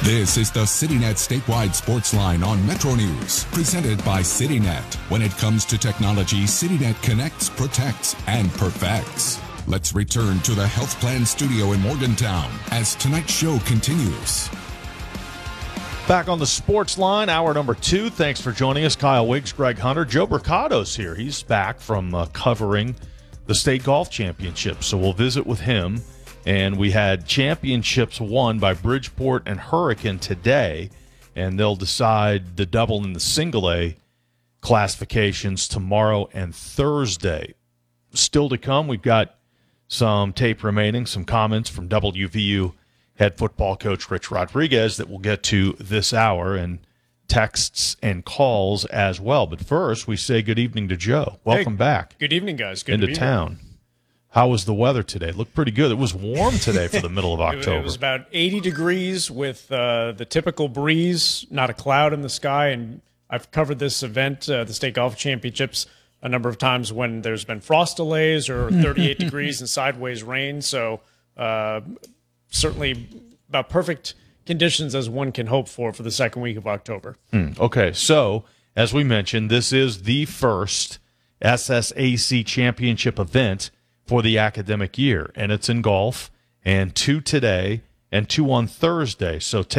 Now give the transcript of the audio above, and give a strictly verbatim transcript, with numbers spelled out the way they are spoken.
This is the CityNet Statewide Sports Line on Metro News, presented by CityNet. When it comes to technology, CityNet connects, protects, and perfects. Let's return to the Health Plan Studio in Morgantown as tonight's show continues. Back on the Sports Line, hour number two. Thanks for joining us. Kyle Wiggs, Greg Hunter. Joe Mercado's here. He's back from uh, covering the state golf championship, so we'll visit with him. And we had championships won by Bridgeport and Hurricane today, and they'll decide the double and the single A classifications tomorrow and Thursday. Still to come, we've got some tape remaining, some comments from W V U head football coach Rich Rodriguez that we'll get to this hour, and texts and calls as well. But first, we say good evening to Joe. Welcome hey, back. Good evening, guys. Good into to be town. Here. How was the weather today? It looked pretty good. It was warm today for the middle of October. It was about eighty degrees with uh, the typical breeze, not a cloud in the sky. And I've covered this event, uh, the State Golf Championships, a number of times when there's been frost delays or thirty-eight degrees and sideways rain. So uh, certainly about perfect conditions as one can hope for for the second week of October. Mm, okay, so as we mentioned, this is the first S S A C championship event for the academic year, and it's in golf, and two today and two on Thursday. So